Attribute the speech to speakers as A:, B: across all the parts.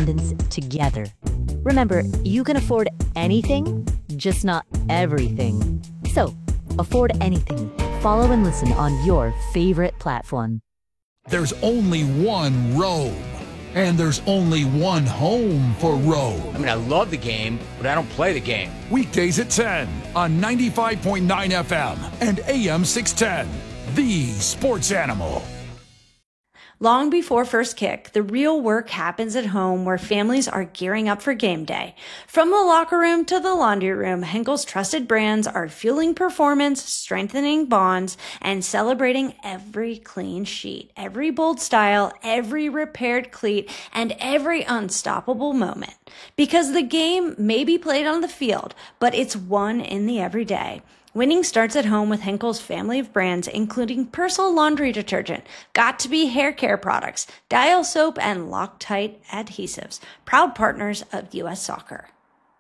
A: independence together. Remember, you can afford anything, just not everything. So, afford anything. Follow and listen on your favorite platform.
B: There's only one Rome, and there's only one home for Rome.
C: I mean, I love the game, but I don't play the game.
B: Weekdays at 10 on 95.9 FM and AM 610. The Sports Animal.
D: Long before first kick, the real work happens at home where families are gearing up for game day. From the locker room to the laundry room, Henkel's trusted brands are fueling performance, strengthening bonds, and celebrating every clean sheet, every bold style, every repaired cleat, and every unstoppable moment. Because the game may be played on the field, but it's won in the everyday. Winning starts at home with Henkel's family of brands, including Persil laundry detergent, Got2b hair care products, Dial soap, and Loctite adhesives. Proud partners of U.S. Soccer.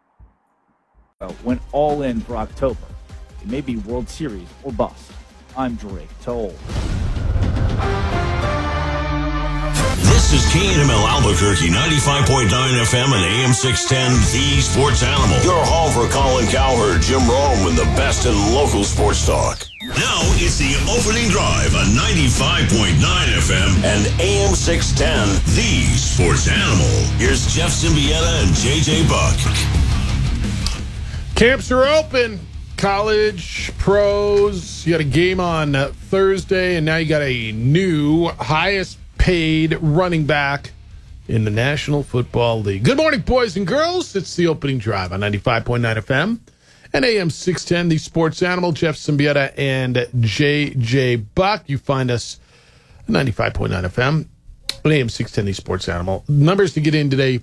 E: Went all in for October. It may be World Series or bust. I'm Drake Toll.
F: This is KNML Albuquerque, 95.9 FM and AM 610, The Sports Animal. Your home for Colin Cowherd, Jim Rome, and the best in local sports talk. Now it's the opening drive on 95.9 FM and AM 610, The Sports Animal. Here's Jeff Symbieta and JJ Buck.
G: Camps are open. College, pros. You got a game on Thursday, and now you got a new highest paid running back in the National Football League. Good morning, boys and girls. It's the opening drive on 95.9 FM and AM 610, The Sports Animal. Jeff Symbieta and JJ Buck. You find us at 95.9 FM and AM 610, The Sports Animal. Numbers to get in today,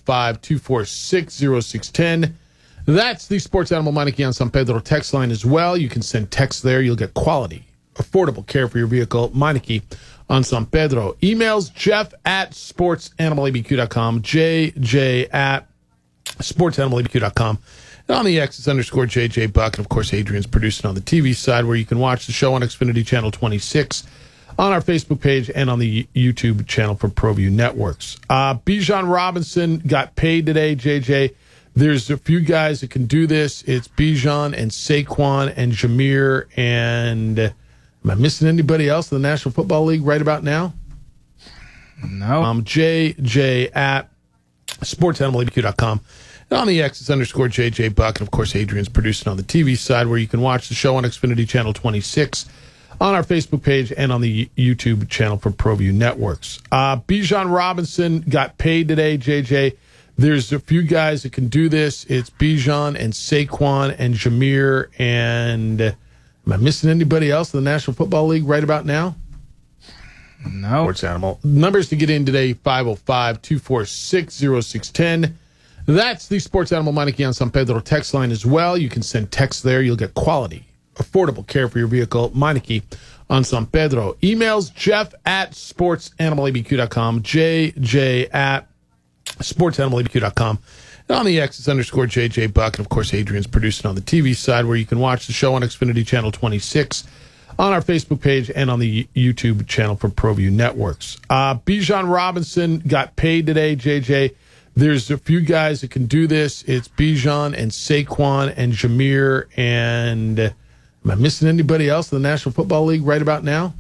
G: 505-246-0610. That's the Sports Animal Meineke on San Pedro text line as well. You can send text there. You'll get quality, affordable care for your vehicle. Meineke on San Pedro. Emails Jeff at sportsanimалabq.com, JJ at sportsanimалabq.com. And on the X, it's _ JJ Buck. And, of course, Adrian's producing on the TV side where you can watch the show on Xfinity Channel 26, on our Facebook page, and on the YouTube channel for ProView Networks. Bijan Robinson got paid today, JJ. There's a few guys that can do this. It's Bijan and Saquon and Jameer and... Am I missing anybody else in the National Football League right about now?
H: No.
G: JJ at sportsanimалabq.com. And on the X, it's _ JJ Buck. And, of course, Adrian's producing on the TV side where you can watch the show on Xfinity Channel 26, on our Facebook page, and on the YouTube channel for ProView Networks. Bijan Robinson got paid today, JJ. There's a few guys that can do this. It's Bijan and Saquon and Jameer and... Am I missing anybody else in the National Football League right about now?
H: No.
G: Sports Animal. Numbers to get in today, 505-246-0610. That's the Sports Animal Meineke on San Pedro text line as well. You can send text there. You'll get quality, affordable care for your vehicle. Meineke on San Pedro. Emails Jeff at sportsanimалabq.com, JJ at sportsanimалabq.com. And on the X, it's _ JJ Buck. And, of course, Adrian's producing on the TV side where you can watch the show on Xfinity Channel 26, on our Facebook page, and on the YouTube channel for ProView Networks. Bijan Robinson got paid today, JJ. There's a few guys that can do this. It's Bijan and Saquon and Jameer and... Am I missing anybody else in the National Football League right about now?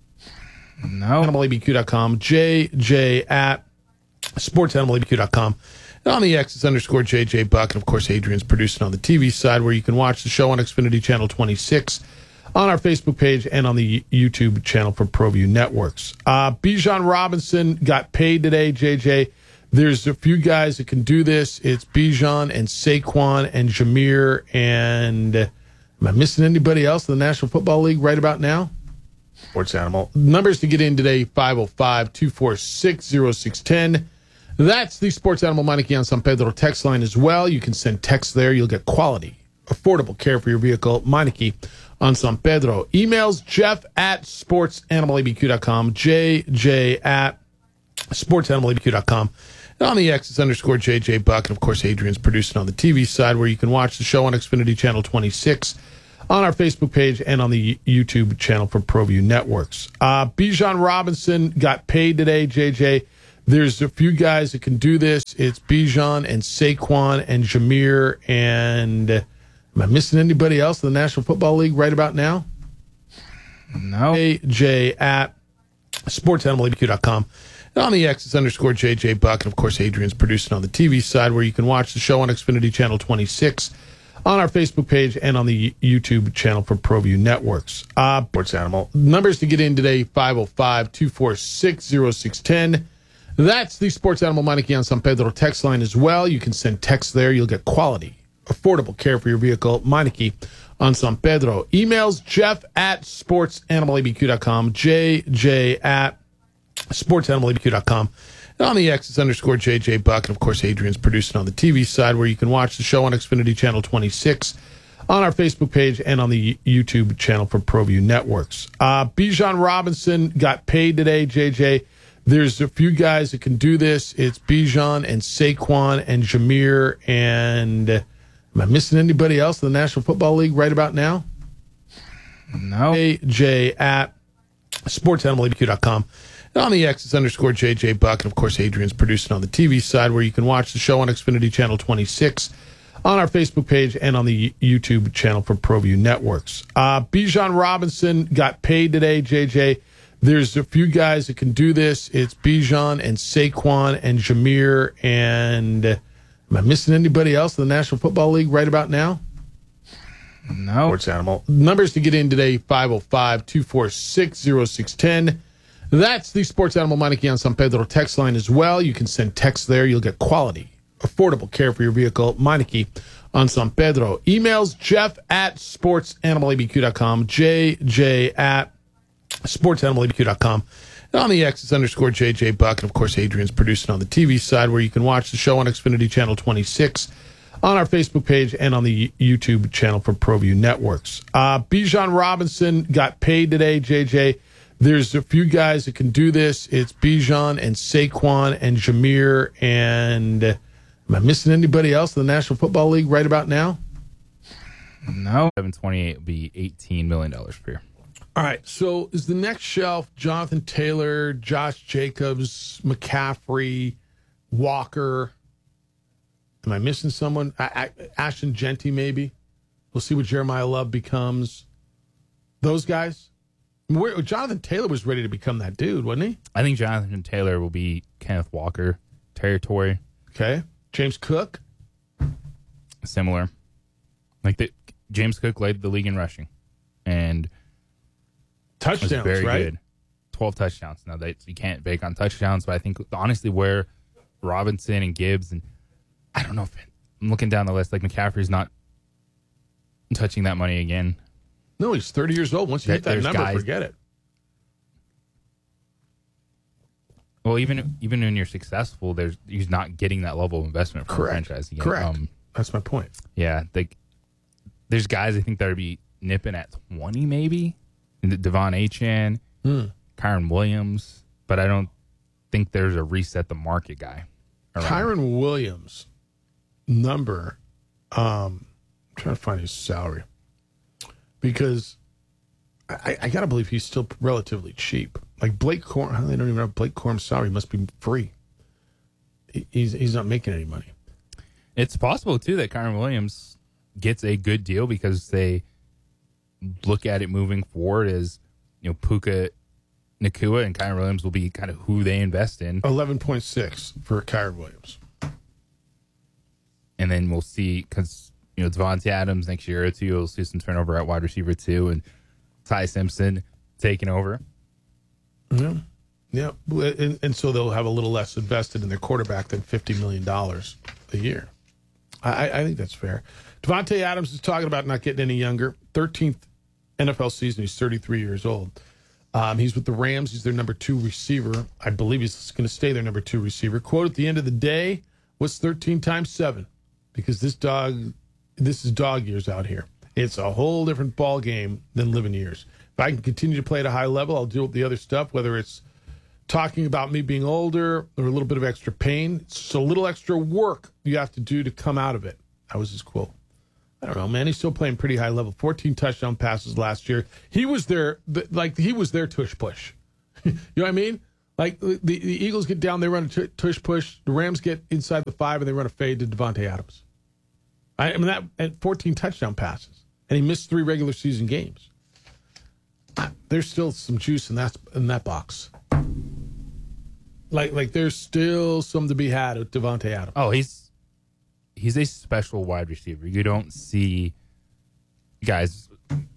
H: No.
G: AnimalABQ.com, JJ at sportsanimалabq.com. And on the X, it's _ JJ Buck. And, of course, Adrian's producing on the TV side where you can watch the show on Xfinity Channel 26, on our Facebook page, and on the YouTube channel for ProView Networks. Bijan Robinson got paid today, JJ. There's a few guys that can do this. It's Bijan and Saquon and Jameer and... Am I missing anybody else in the National Football League right about now? Sports Animal. Numbers to get in today, 505-246-0610. That's the Sports Animal Meineke on San Pedro text line as well. You can send text there. You'll get quality, affordable care for your vehicle. Meineke on San Pedro. Emails Jeff at sportsanimалabq.com, JJ at sportsanimалabq.com. And on the X, it's _ JJ Buck. And, of course, Adrian's producing on the TV side where you can watch the show on Xfinity Channel 26, on our Facebook page, and on the YouTube channel for ProView Networks. Bijan Robinson got paid today, JJ. There's a few guys that can do this. It's Bijan and Saquon and Jameer. And am I missing anybody else in the National Football League right about now?
H: No.
G: AJ at sportsanimalabq.com. And on the X, it's _JJ Buck. And, of course, Adrian's producing on the TV side, where you can watch the show on Xfinity Channel 26, on our Facebook page, and on the YouTube channel for ProView Networks. Sports Animal. Numbers to get in today, 505-246-0610. That's the Sports Animal Meineke on San Pedro text line as well. You can send text there. You'll get quality, affordable care for your vehicle. Meineke on San Pedro. Emails, Jeff at sportsanimalabq.com, JJ at sportsanimalabq.com. And on the X, it's _JJ Buck. And, of course, Adrian's producing on the TV side, where you can watch the show on Xfinity Channel 26, on our Facebook page, and on the YouTube channel for ProView Networks. Bijan Robinson got paid today, JJ. There's a few guys that can do this. It's Bijan and Saquon and Jameer. And am I missing anybody else in the National Football League right about now?
H: No.
G: AJ at sportsanimalabq.com. And on the X, it's _JJ Buck. And, of course, Adrian's producing on the TV side, where you can watch the show on Xfinity Channel 26, on our Facebook page, and on the YouTube channel for ProView Networks. Bijan Robinson got paid today, JJ. There's a few guys that can do this. It's Bijan and Saquon and Jameer. And am I missing anybody else in the National Football League right about now?
H: No.
G: Sports Animal. Numbers to get in today, 505-246-0610. That's the Sports Animal Meineke on San Pedro text line as well. You can send text there. You'll get quality, affordable care for your vehicle. Meineke on San Pedro. Emails, Jeff at sportsanimalabq.com, JJ at sportsanimalabq.com. And on the X, it's _JJ Buck. And, of course, Adrian's producing on the TV side, where you can watch the show on Xfinity Channel 26, on our Facebook page, and on the YouTube channel for ProView Networks. Bijan Robinson got paid today, JJ. There's a few guys that can do this. It's Bijan and Saquon and Jameer. And am I missing anybody else in the National Football League right about now?
H: No.
I: 728 would be $18 million per year.
G: All right, so is the next shelf Jonathan Taylor, Josh Jacobs, McCaffrey, Walker? Am I missing someone? Ashton Genty, maybe? We'll see what Jeremiah Love becomes. Those guys? Jonathan Taylor was ready to become that dude, wasn't he?
I: I think Jonathan Taylor will be Kenneth Walker territory.
G: Okay. James Cook?
I: Similar. James Cook led the league in rushing. And
G: touchdowns,
I: was very
G: right?
I: good. 12 touchdowns. Now, you can't bake on touchdowns, but I think, honestly, where Robinson and Gibbs, and I don't know if I'm looking down the list, McCaffrey's not touching that money again.
G: No, he's 30 years old. Once you hit that number, forget it.
I: Well, even when you're successful, he's not getting that level of investment from a franchise again.
G: Correct. That's my point.
I: Yeah, there's guys I think that would be nipping at 20 maybe. Devon Achane, Kyron Williams, but I don't think there's a reset the market guy.
G: Kyron Williams number, I'm trying to find his salary. Because I got to believe he's still relatively cheap. Like Blake Corum, they don't even have Blake Corum's salary. He must be free. He's not making any money.
I: It's possible, too, that Kyron Williams gets a good deal because they look at it moving forward as, Puka Nacua and Kyron Williams will be kind of who they invest in.
G: 11.6 for Kyron Williams.
I: And then we'll see, because Devontae Adams next year or two, you'll see some turnover at wide receiver too, and Ty Simpson taking over.
G: Yeah. And so they'll have a little less invested in their quarterback than $50 million a year. I think that's fair. Devontae Adams is talking about not getting any younger. 13th NFL season. He's 33 years old. He's with the Rams. He's their number 2 receiver. I believe he's going to stay their number 2 receiver. Quote, at the end of the day, what's 13 times 7? Because this is dog years out here. It's a whole different ball game than living years. If I can continue to play at a high level, I'll deal with the other stuff, whether it's talking about me being older or a little bit of extra pain. It's just a little extra work you have to do to come out of it. That was his quote. I don't know, man. He's still playing pretty high level. 14 touchdown passes last year. He was their tush push. You know what I mean? Like the Eagles get down, they run a tush push. The Rams get inside the 5 and they run a fade to Devontae Adams. I mean that at 14 touchdown passes, and he missed 3 regular season games. There's still some juice in that box. Like there's still some to be had with Devontae Adams.
I: Oh, he's a special wide receiver. You don't see guys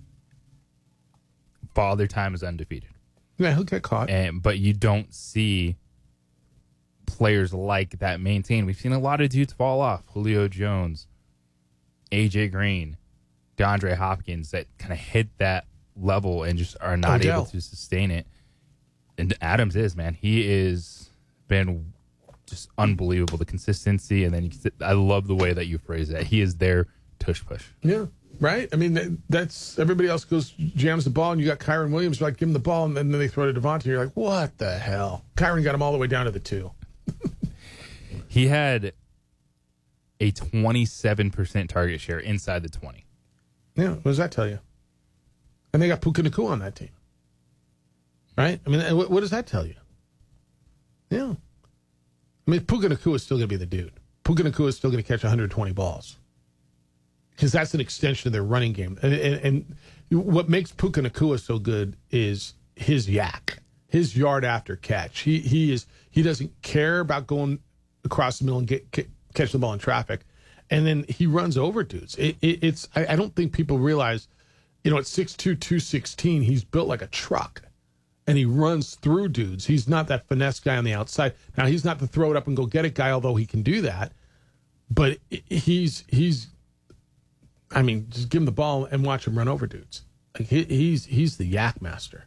I: Father Time is undefeated.
G: Yeah, he'll get caught.
I: But you don't see players like that maintain. We've seen a lot of dudes fall off. Julio Jones, AJ Green, DeAndre Hopkins that kind of hit that level and just are not able to sustain it. And Adams he is been just unbelievable. The consistency, and then I love the way that you phrase that. He is their tush push.
G: Yeah, right. I mean, that's everybody else jams the ball, and you got Kyron Williams. You're like, give him the ball, and then they throw to Devontae. You're like, what the hell? Kyron got him all the way down to the 2.
I: He had a 27% target share inside the 20.
G: Yeah, what does that tell you? And they got Puka Nacua on that team. Right? I mean, what does that tell you? Yeah. I mean, Puka Nacua is still going to be the dude. Puka Nacua is still going to catch 120 balls. Because that's an extension of their running game. And what makes Puka Nacua so good is his yak, his yard after catch. He doesn't care about going across the middle and catch the ball in traffic. And then he runs over dudes. I don't think people realize, at 6'2", 216, he's built like a truck. And he runs through dudes. He's not that finesse guy on the outside. Now, he's not the throw it up and go get it guy, although he can do that. But he's I mean, just give him the ball and watch him run over dudes. Like he's the yak master.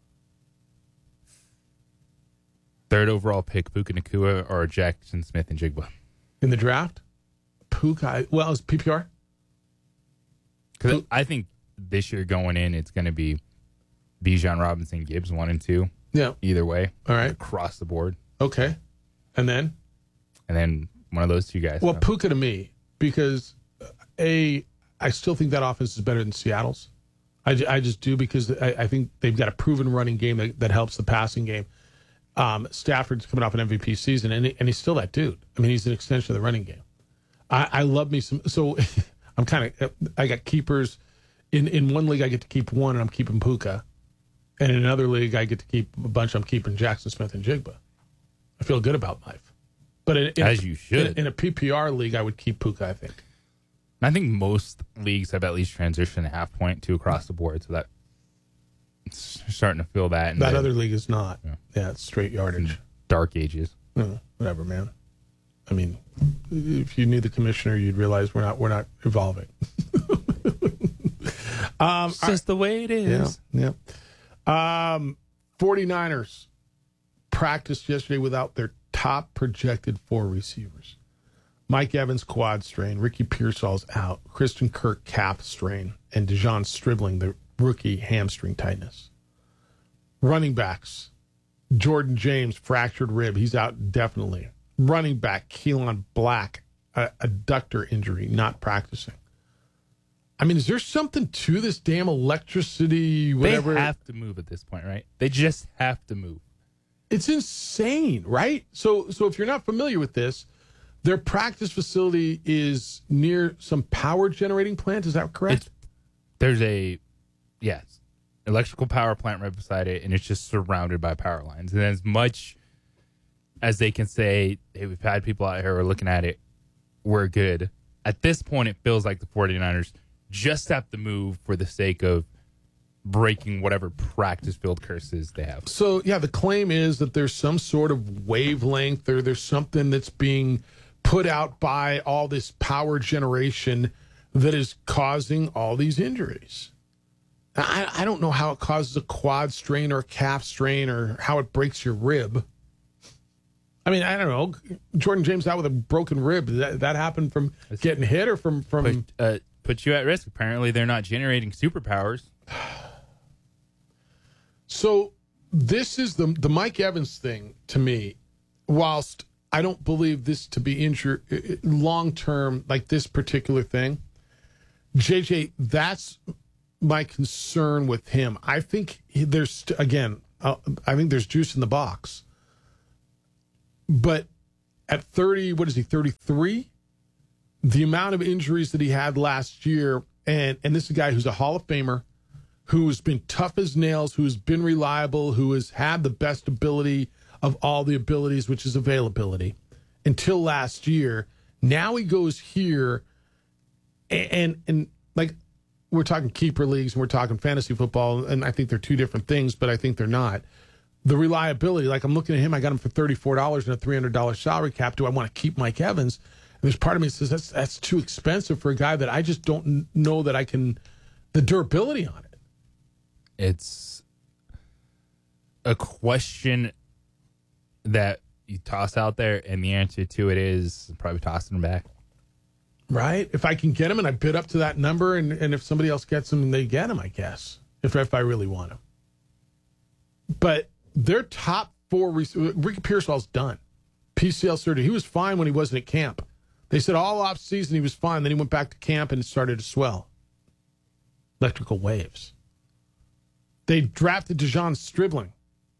I: 3rd overall pick, Puka Nacua or Jackson Smith and Jigba?
G: In the draft? Puka, well, it's PPR?
I: Because I think this year going in, it's going to be Bijan Robinson, Gibbs 1 and 2.
G: Yeah.
I: Either way.
G: All right.
I: Across the board.
G: Okay. And then
I: one of those 2 guys.
G: Well, Puka to me, because I still think that offense is better than Seattle's. I just do, because I think they've got a proven running game that helps the passing game. Stafford's coming off an MVP season, and he's still that dude. I mean, he's an extension of the running game. I love me some. So I got keepers. In one league, I get to keep one, and I'm keeping Puka. And in another league, I get to keep a bunch. I'm keeping Jackson Smith and Jigba. I feel good about life. But
I: as you should.
G: In a PPR league, I would keep Puka, I think.
I: I think most leagues have at least transitioned a half point to across the board, so that it's starting to feel that.
G: That other league is not. Yeah, it's straight yardage.
I: Dark ages.
G: Whatever, man. I mean, if you knew the commissioner, you'd realize we're not evolving.
I: It's just the way it is.
G: Yeah. 49ers practiced yesterday without their top projected 4 receivers. Mike Evans quad strain, Ricky Pearsall's out, Christian Kirk calf strain, and Dejon Stribling, the rookie, hamstring tightness. Running backs, Jordan James, fractured rib, he's out definitely. Running back, Keelan Black, a adductor injury, not practicing. I mean, is there something to this damn electricity, whatever?
I: They have to move at this point, right? They just have to move.
G: It's insane, right? So if you're not familiar with this, their practice facility is near some power generating plant. Is that correct?
I: There's electrical power plant right beside it, and it's just surrounded by power lines. And as much as they can say, hey, we've had people out here who are looking at it, we're good. At this point, it feels like the 49ers just have to move for the sake of breaking whatever practice field curses they have.
G: So, yeah, the claim is that there's some sort of wavelength or there's something that's being put out by all this power generation that is causing all these injuries. I don't know how it causes a quad strain or a calf strain or how it breaks your rib. I mean, I don't know. Jordan James out with a broken rib. Did that happen from getting hit or from
I: put you at risk. Apparently, they're not generating superpowers.
G: So this is the Mike Evans thing to me. Whilst I don't believe this to be injured long term, like this particular thing, JJ, that's my concern with him. I think there's I think there's juice in the box. But at 30, what is he, 33? The amount of injuries that he had last year, and this is a guy who's a Hall of Famer, who's been tough as nails, who's been reliable, who has had the best ability of all the abilities, which is availability, until last year. Now he goes here, and like, we're talking keeper leagues, and we're talking fantasy football, and I think they're two different things, but I think they're not. The reliability, like I'm looking at him, I got him for $34 and a $300 salary cap. Do I want to keep Mike Evans? And there's part of me that says that's too expensive for a guy that I just don't know that I can, the durability on it.
I: It's a question that you toss out there, and the answer to it is probably tossing him back.
G: Right? If I can get him and I bid up to that number, and if somebody else gets him, they get him, I guess, if I really want him. But their top four, Ricky Pearsall's done. PCL surgery. He was fine when he wasn't at camp. They said all off season he was fine. Then he went back to camp and it started to swell. Electrical waves. They drafted Dejon Stribling.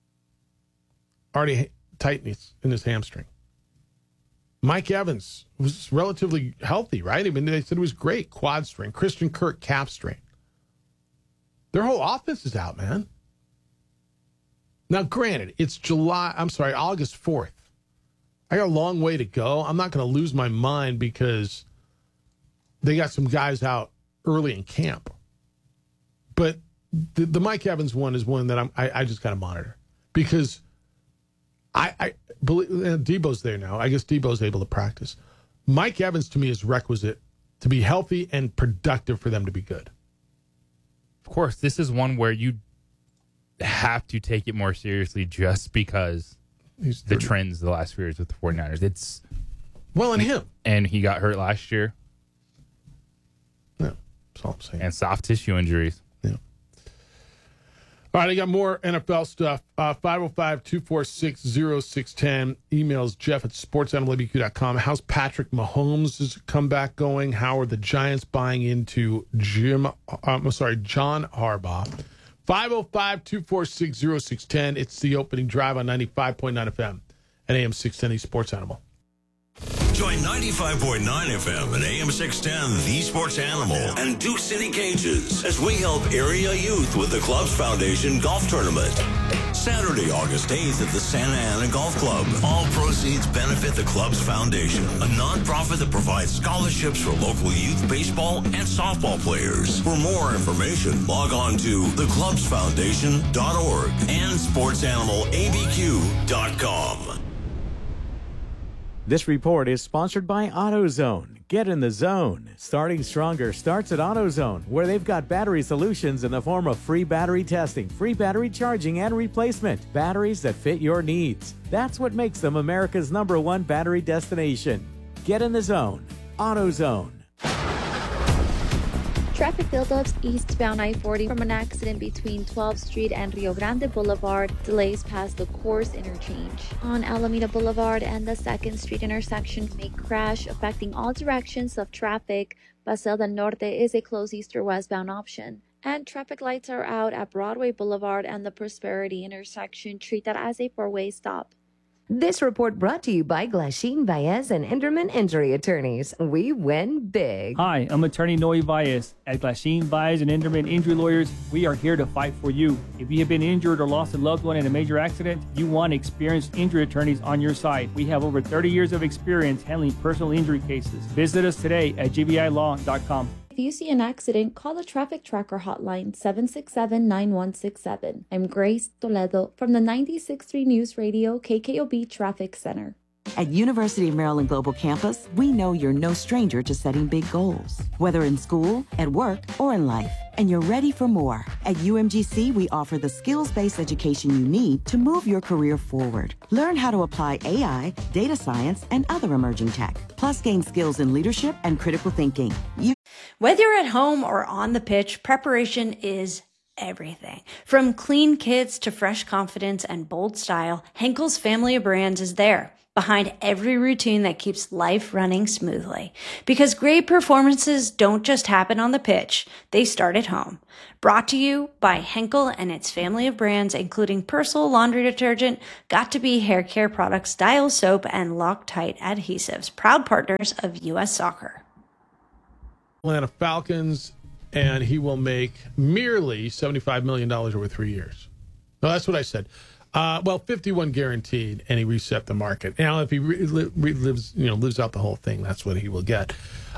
G: Already tightness in his hamstring. Mike Evans was relatively healthy, right? I mean, they said it was great. Quad strain. Christian Kirk, calf strain. Their whole offense is out, man. Now, granted, it's August 4th. I got a long way to go. I'm not going to lose my mind because they got some guys out early in camp. But the Mike Evans one is one that I just got to monitor because I believe Debo's there now. I guess Debo's able to practice. Mike Evans to me is requisite to be healthy and productive for them to be good.
I: Of course, this is one where you have to take it more seriously just because the trends the last few years with the 49ers. It's
G: him.
I: And he got hurt last year.
G: Yeah, that's all I'm saying.
I: And soft tissue injuries.
G: Yeah. All right, I got more NFL stuff. 505-246-0610. Emails Jeff@sportsanimalabq.com. How's Patrick Mahomes' comeback going? How are the Giants buying into John Harbaugh? 505-246-0610. It's the opening drive on 95.9 FM and AM 610 Sports Animal.
F: Join 95.9 FM and AM 610, The Sports Animal, and Duke City Cages as we help area youth with the Clubs Foundation Golf Tournament. Saturday, August 8th at the Santa Ana Golf Club. All proceeds benefit the Clubs Foundation, a nonprofit that provides scholarships for local youth baseball and softball players. For more information, log on to theclubsfoundation.org and sportsanimalabq.com.
J: This report is sponsored by AutoZone. Get in the zone. Starting stronger starts at AutoZone, where they've got battery solutions in the form of free battery testing, free battery charging, and replacement. Batteries that fit your needs. That's what makes them America's #1 battery destination. Get in the zone. AutoZone.
K: Traffic buildups eastbound I-40 from an accident between 12th Street and Rio Grande Boulevard. Delays past the Coors interchange. On Alameda Boulevard and the 2nd Street intersection may crash, affecting all directions of traffic. Paseo del Norte is a closed east or westbound option. And traffic lights are out at Broadway Boulevard and the Prosperity intersection. Treat that as a four-way stop.
L: This report brought to you by Glasheen Baez and Enderman Injury Attorneys. We win big.
M: Hi, I'm attorney Noe Baez. At Glasheen Baez and Enderman Injury Lawyers, we are here to fight for you. If you have been injured or lost a loved one in a major accident, you want experienced injury attorneys on your side. We have over 30 years of experience handling personal injury cases. Visit us today at gbilaw.com.
K: If you see an accident, call the Traffic Tracker hotline 767-9167. I'm Grace Toledo from the 96.3 News Radio KKOB Traffic Center.
N: At University of Maryland Global Campus, we know you're no stranger to setting big goals, whether in school, at work, or in life, and you're ready for more. At UMGC, we offer the skills-based education you need to move your career forward. Learn how to apply AI, data science, and other emerging tech, plus gain skills in leadership and critical thinking.
D: Whether you're at home or on the pitch, preparation is everything. From clean kits to fresh confidence and bold style, Henkel's family of brands is there. behind every routine that keeps life running smoothly. Because great performances don't just happen on the pitch, they start at home. Brought to you by Henkel and its family of brands, including Persil laundry detergent, Got2b hair care products, Dial soap, and Loctite adhesives, proud partners of U.S. Soccer.
G: Atlanta Falcons, and he will make merely $75 million over 3 years. No, that's what I said. 51 guaranteed, and he reset the market. Now, if he lives out the whole thing, that's what he will get.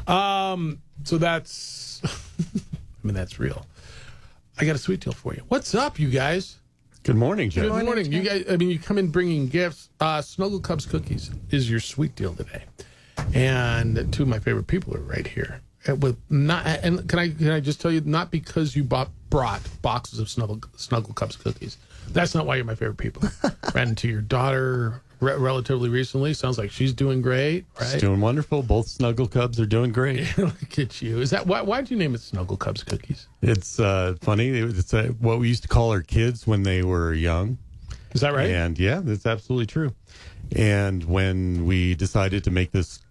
G: So that's, that's real. I got a sweet deal for you. What's up, you guys?
O: Good morning, Jeff.
G: Good morning. You guys, you come in bringing gifts. Snuggle Cubs Cookies is your sweet deal today. And two of my favorite people are right here. Can I just tell you, not because you brought boxes of Snuggle Cubs cookies. That's not why you're my favorite people. Ran into your daughter relatively recently. Sounds like she's doing great, right?
O: She's doing wonderful. Both Snuggle Cubs are doing great.
G: Look at you. Is that why'd you name it Snuggle Cubs Cookies?
O: It's funny. It's what we used to call our kids when they were young.
G: Is that right?
O: And yeah, that's absolutely true. And when we decided to make this,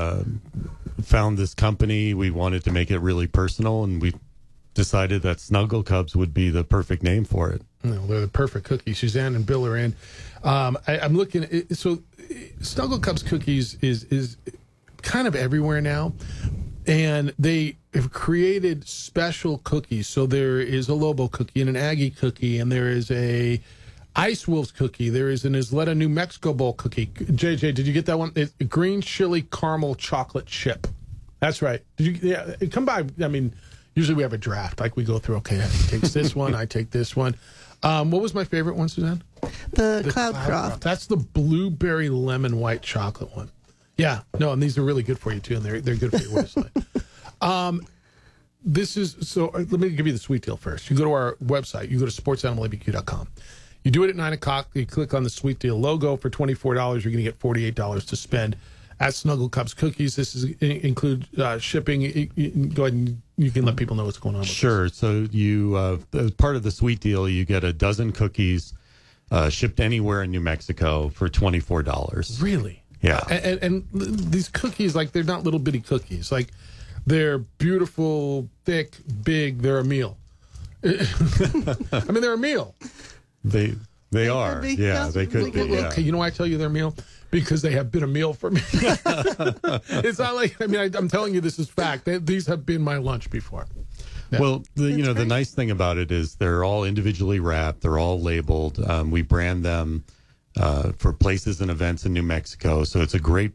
O: found this company, we wanted to make it really personal, and we decided that Snuggle Cubs would be the perfect name for it.
G: No, they're the perfect cookies. Suzanne and Bill are in. I'm looking at, so Snuggle Cubs Cookies is kind of everywhere now, and they have created special cookies. So there is a Lobo cookie and an Aggie cookie, and there is a Ice Wolves cookie. There is an Isleta New Mexico Bowl cookie. JJ, did you get that one? It's green chili caramel chocolate chip. That's right. Did you? Yeah, come by. Usually we have a draft. Like we go through, okay, he takes this one, I take this one. What was my favorite one, Suzanne?
P: The Cloud Croft.
G: That's the blueberry lemon white chocolate one. Yeah, no, and these are really good for you too, and they're good for your waistline. Let me give you the sweet deal first. You go to our website. You go to sportsanimallabq.com. You do it at 9 o'clock. You click on the sweet deal logo for $24. You're going to get $48 to spend at Snuggle Cubs Cookies. This include shipping. Go ahead and you can let people know what's going on with
O: Sure. This. So you, as part of the sweet deal, you get a dozen cookies shipped anywhere in New Mexico for $24.
G: Really?
O: Yeah.
G: And these cookies, like, they're not little bitty cookies. Like, they're beautiful, thick, big. They're a meal. They're a meal.
O: They are. Yeah, they could be. Yeah.
G: Okay, you know why I tell you they're a meal? Because they have been a meal for me. It's not like, I'm telling you this is fact. These have been my lunch before. Yeah.
O: Well, the nice thing about it is they're all individually wrapped. They're all labeled. We brand them for places and events in New Mexico. So it's a great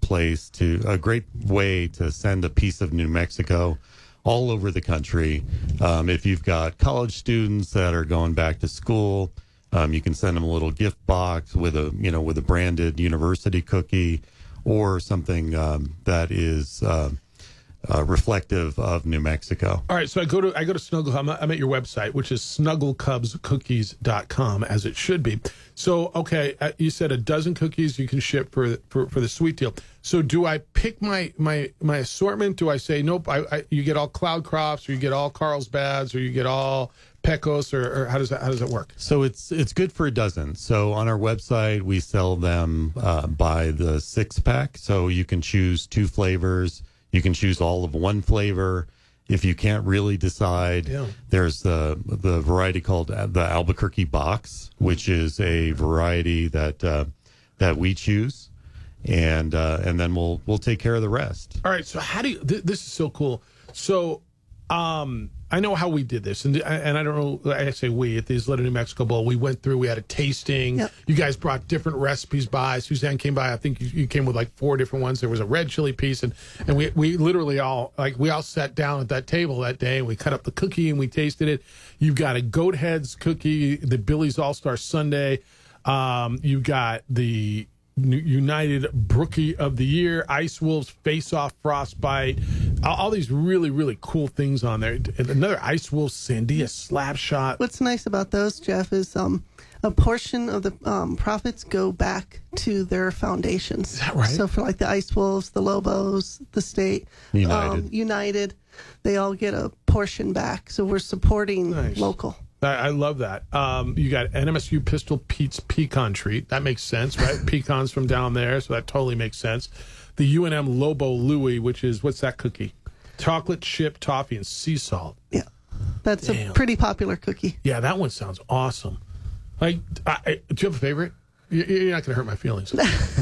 O: way to send a piece of New Mexico all over the country. If you've got college students that are going back to school, you can send them a little gift box with a branded university cookie or something that is reflective of New Mexico.
G: All right, so I go to Snuggle. I'm at your website, which is snugglecubscookies.com, as it should be. So, okay, you said a dozen cookies you can ship for the sweet deal. So, do I pick my assortment? Do I say nope? You get all Cloud Crofts, or you get all Carlsbads, or you get all Pecos, or how does that work?
O: So it's good for a dozen. So on our website, we sell them by the 6-pack. So you can choose 2 flavors. You can choose all of one flavor. If you can't really decide, there's the variety called the Albuquerque Box, which is a variety that we choose, and then we'll take care of the rest.
G: All right. So how do you? This is so cool. So I know how we did this, and I don't know. I say we at the Isleta New Mexico Bowl. We went through. We had a tasting. Yep. You guys brought different recipes by. Suzanne came by. I think you came with like 4 different ones. There was a red chili piece, and we literally all sat down at that table that day, and we cut up the cookie and we tasted it. You've got a Goat Heads cookie, the Billy's All Star Sundae. You got the United Brookie of the Year, Ice Wolves Face Off Frostbite, all these really, really cool things on there. Another Ice Wolves Sandia Slap Shot.
P: What's nice about those, Jeff, is a portion of the profits go back to their foundations. Is
G: that right?
P: So for like the Ice Wolves, the Lobos, the state,
O: United,
P: they all get a portion back. So we're supporting local.
G: I love that. You got NMSU Pistol Pete's Pecan Treat. That makes sense, right? Pecans from down there, so that totally makes sense. The UNM Lobo Louie, which is, what's that cookie? Chocolate chip toffee and sea salt.
P: Yeah, that's a pretty popular cookie.
G: Yeah, that one sounds awesome. Like, do you have a favorite? You're not going to hurt my feelings.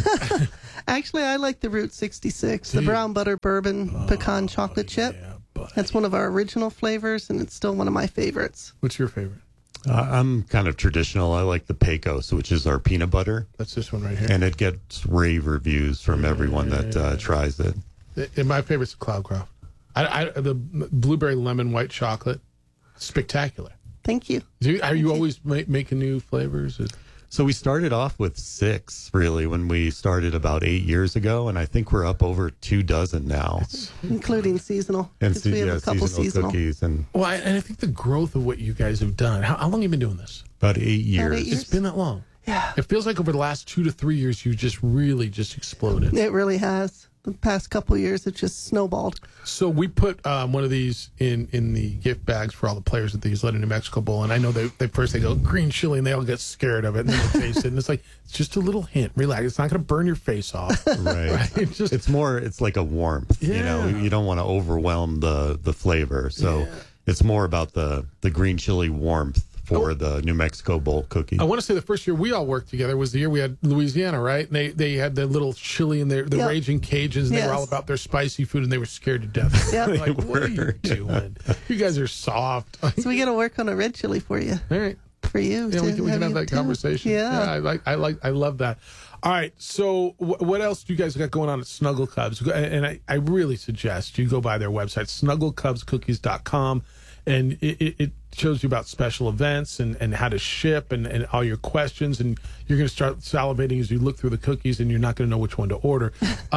P: Actually, I like the Route 66, the brown butter bourbon pecan chocolate chip. That's one of our original flavors, and it's still one of my favorites.
G: What's your favorite?
O: I'm kind of traditional. I like the Pecos, which is our peanut butter.
G: That's this one right here.
O: And it gets rave reviews from everyone that tries it.
G: And my favorite's the Cloudcroft. The blueberry lemon white chocolate, spectacular.
P: Thank you.
G: Are you always making new flavors?
O: So we started off with 6, really, when we started about 8 years ago, and I think we're up over 24 now.
P: Including seasonal.
O: And
P: we have a couple
O: seasonal cookies. And
G: I think the growth of what you guys have done, how long have you been doing this?
O: About 8 years.
G: It's been that long.
P: Yeah.
G: It feels like over the last 2 to 3 years, you just really exploded.
P: It really has. The past couple of years, it just snowballed.
G: So we put one of these in the gift bags for all the players at the Isleta New Mexico Bowl, and I know they first they go green chili, and they all get scared of it, and then they taste it, and it's like, it's just a little hint. Relax, it's not going to burn your face off.
O: Right. It's like a warmth.
G: Yeah.
O: You know, you don't want to overwhelm the flavor. So it's more about the green chili warmth for the New Mexico Bowl cookie.
G: I want to say the first year we all worked together was the year we had Louisiana, right? And they had the little chili in the Raging Cajuns, and they were all about their spicy food, and they were scared to death.
P: Yeah.
G: Like, what are you doing? You guys are soft.
P: So we got to work on a red chili for you.
G: All right.
P: For you.
G: Yeah, we can have that conversation.
P: Yeah.
G: I love that. All right. So what else do you guys got going on at Snuggle Cubs? And I really suggest you go by their website, snugglecubscookies.com. And it shows you about special events and how to ship and all your questions. And you're going to start salivating as you look through the cookies, and you're not going to know which one to order.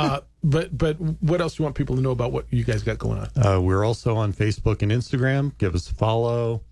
G: But what else do you want people to know about what you guys got going on?
O: We're also on Facebook and Instagram. Give us a follow.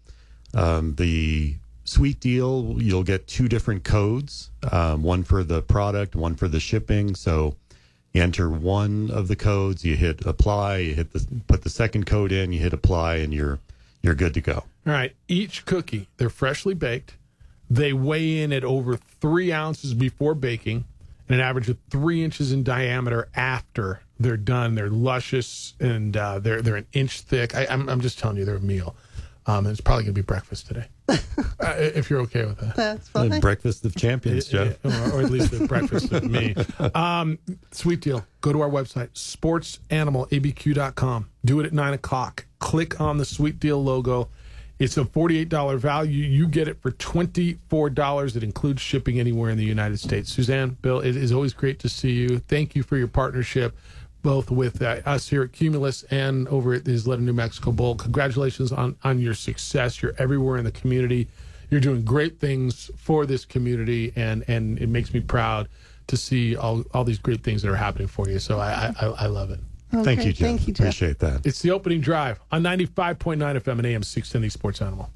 O: The Sweet Deal, you'll get 2 different codes, one for the product, one for the shipping. So you enter one of the codes, you hit apply, you put the second code in, you hit apply, and you're good to go.
G: All right. Each cookie, they're freshly baked. They weigh in at over 3 ounces before baking, and an average of 3 inches in diameter after they're done. They're luscious, and they're an inch thick. I'm just telling you, they're a meal. And it's probably going to be breakfast today, if you're okay with that.
P: That's fine.
O: The breakfast of champions, Jeff.
G: Or at least the breakfast of me. Sweet Deal. Go to our website, sportsanimalabq.com. Do it at 9 o'clock. Click on the Sweet Deal logo. It's a $48 value. You get it for $24. It includes shipping anywhere in the United States. Suzanne, Bill, it is always great to see you. Thank you for your partnership, both with us here at Cumulus and over at the Isleta New Mexico Bowl. Congratulations on your success. You're everywhere in the community. You're doing great things for this community, and it makes me proud to see all these great things that are happening for you. So I love it.
P: Okay,
O: Thank you, Jeff. Appreciate that.
G: It's the opening drive on 95.9 FM and AM 610, the Sports Animal.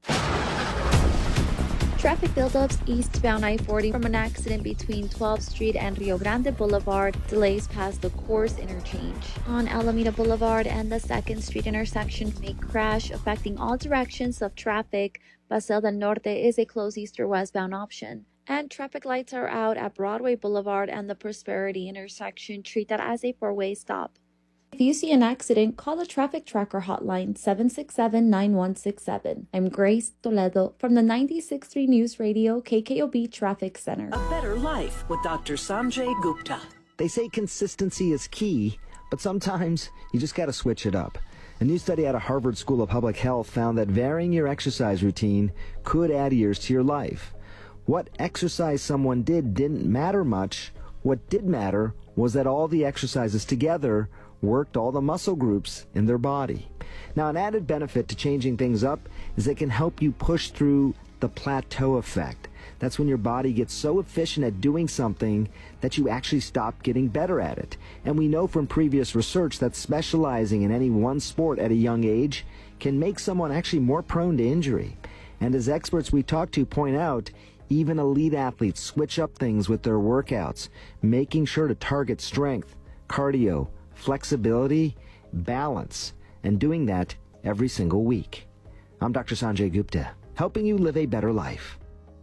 K: Traffic buildups eastbound I-40 from an accident between 12th Street and Rio Grande Boulevard. Delays past the Course interchange. On Alameda Boulevard and the 2nd Street intersection may crash, affecting all directions of traffic. Paseo del Norte is a closed east or westbound option. And traffic lights are out at Broadway Boulevard and the Prosperity intersection. Treat that as a 4-way stop. If you see an accident, call the Traffic Tracker hotline 767-9167. I'm Grace Toledo from the 96.3 News Radio KKOB Traffic Center.
Q: A better life with Dr. Sanjay Gupta. They say consistency is key, but sometimes you just got to switch it up. A new study out of Harvard School of Public Health found that varying your exercise routine could add years to your life. What exercise someone didn't matter much. What did matter was that all the exercises together worked all the muscle groups in their body. Now, an added benefit to changing things up is it can help you push through the plateau effect. That's when your body gets so efficient at doing something that you actually stop getting better at it. And we know from previous research that specializing in any one sport at a young age can make someone actually more prone to injury. And as experts we talk to point out, even elite athletes switch up things with their workouts, making sure to target strength, cardio, flexibility, balance, and doing that every single week. I'm Dr. Sanjay Gupta, helping you live a better life.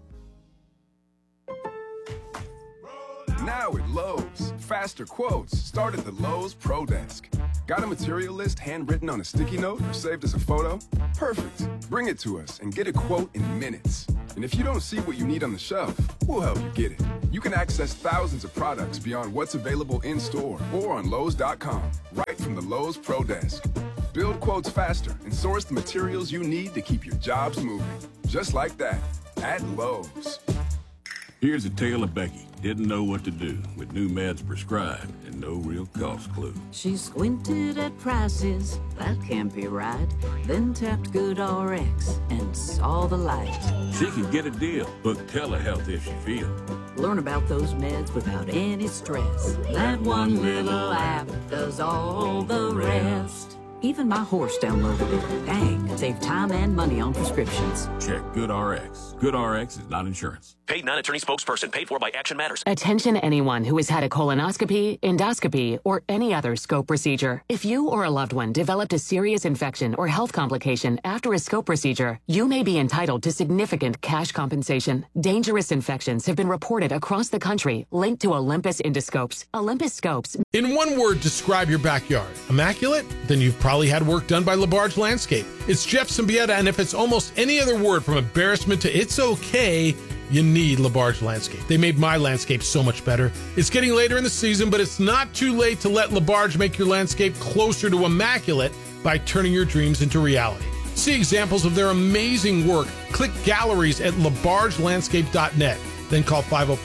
R: Now at Lowe's, faster quotes start at the Lowe's Pro Desk. Got a material list handwritten on a sticky note or saved as a photo? Perfect. Bring it to us and get a quote in minutes. And if you don't see what you need on the shelf, we'll help you get it. You can access thousands of products beyond what's available in-store or on Lowe's.com, right from the Lowe's Pro Desk. Build quotes faster and source the materials you need to keep your jobs moving. Just like that, at Lowe's.
S: Here's a tale of Becky. Didn't know what to do with new meds prescribed and no real cost clue.
T: She squinted at prices, that can't be right. Then tapped GoodRx and saw the light.
S: She could get a deal. Book telehealth if she feels.
T: Learn about those meds without any stress. That one little app does all the rest. Even my horse downloaded it. Dang, save time and money on prescriptions.
S: Check GoodRx. GoodRx is not insurance.
U: Paid non-attorney spokesperson paid for by Action Matters.
V: Attention anyone who has had a colonoscopy, endoscopy, or any other scope procedure. If you or a loved one developed a serious infection or health complication after a scope procedure, you may be entitled to significant cash compensation. Dangerous infections have been reported across the country linked to Olympus endoscopes. Olympus scopes.
G: In one word, describe your backyard. Immaculate? Then you've probably had work done by LaBarge Landscape. It's Jeff Symbieta, and if it's almost any other word from embarrassment to it's okay, you need LaBarge Landscape. They made my landscape so much better. It's getting later in the season, but it's not too late to let LaBarge make your landscape closer to immaculate by turning your dreams into reality. See examples of their amazing work. Click galleries at labargelandscape.net. Then call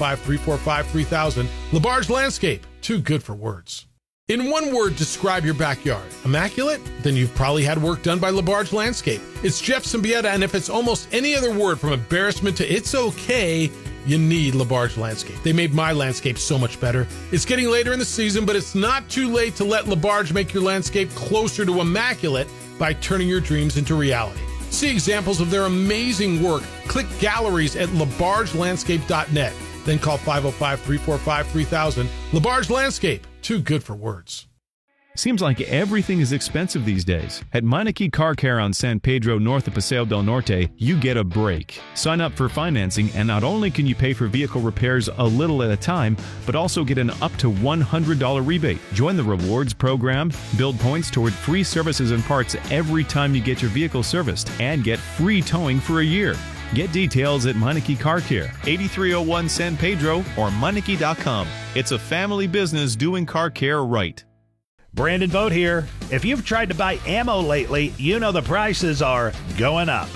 G: 505-345-3000. LaBarge Landscape, too good for words. In one word, describe your backyard. Immaculate? Then you've probably had work done by LaBarge Landscape. It's Jeff Symbieta, and if it's almost any other word from embarrassment to it's okay, you need LaBarge Landscape. They made my landscape so much better. It's getting later in the season, but it's not too late to let LaBarge make your landscape closer to immaculate by turning your dreams into reality. See examples of their amazing work. Click galleries at labargelandscape.net. Then call 505-345-3000. LaBarge Landscape, too good for words.
W: Seems like everything is expensive these days. At Meineke Car Care on San Pedro north of Paseo del Norte, you get a break. Sign up for financing, and not only can you pay for vehicle repairs a little at a time, but also get an up to $100 rebate. Join the rewards program, build points toward free services and parts every time you get your vehicle serviced, and get free towing for a year. Get details at Meineke Car Care, 8301 San Pedro, or Meineke.com. It's a family business doing car care right.
X: Brandon Vogt here. If you've tried to buy ammo lately, you know the prices are going up.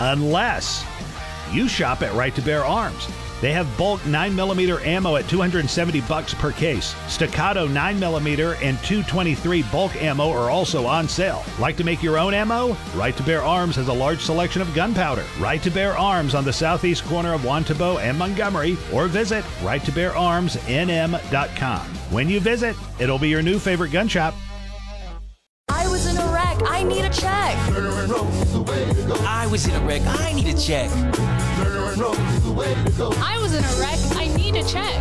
X: Unless you shop at Right to Bear Arms. They have bulk 9mm ammo at $270 per case. Staccato 9mm and .223 bulk ammo are also on sale. Like to make your own ammo? Right to Bear Arms has a large selection of gunpowder. Right to Bear Arms on the southeast corner of Wantabo and Montgomery, or visit righttobeararmsnm.com. When you visit, it'll be your new favorite gun shop.
Y: I was in a wreck. I need a check.
Z: I was in a wreck. I need a check.
Y: I was in a wreck. I need a check.